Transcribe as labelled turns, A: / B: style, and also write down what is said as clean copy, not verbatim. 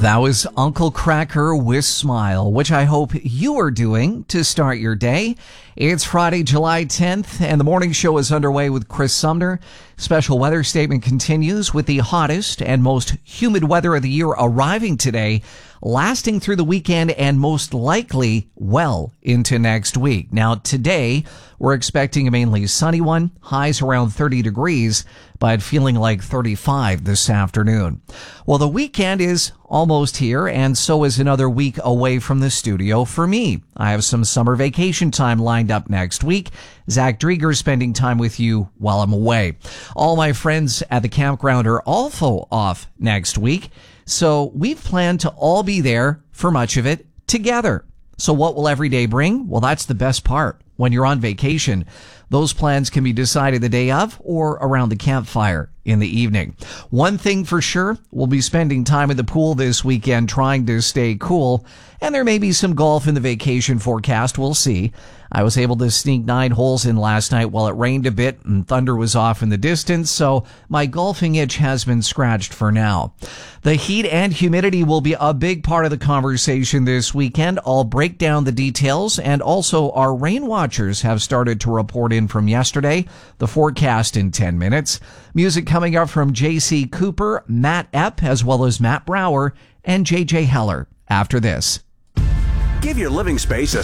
A: That was Uncle Cracker with Smile, which I hope you are doing to start your day. It's Friday, July 10th, and the morning show is underway with Chris Sumner. Special weather statement continues with the hottest and most humid weather of the year arriving today, lasting through the weekend and most likely well into next week. Now, today, we're expecting a mainly sunny one, highs around 30 degrees, but feeling like 35 this afternoon. Well, the weekend is almost here, and so is another week away from the studio for me. I have some summer vacation time lined up next week. Zach Drieger spending time with you while I'm away. All my friends at the campground are also off next week, so we've planned to all be there for much of it together. So what will every day bring? Well, that's the best part. When you're on vacation, those plans can be decided the day of or around the campfire in the evening. One thing for sure, we'll be spending time at the pool this weekend trying to stay cool, and there may be some golf in the vacation forecast. We'll see. I was able to sneak 9 holes in last night while it rained a bit and thunder was off in the distance, so my golfing itch has been scratched for now. The heat and humidity will be a big part of the conversation this weekend. I'll break down the details, and also our rain watchers have started to report in from yesterday. The forecast in 10 minutes. Music coming up from J.C. Cooper, Matt Epp, as well as Matt Brower and J.J. Heller after this.
B: Give your living space a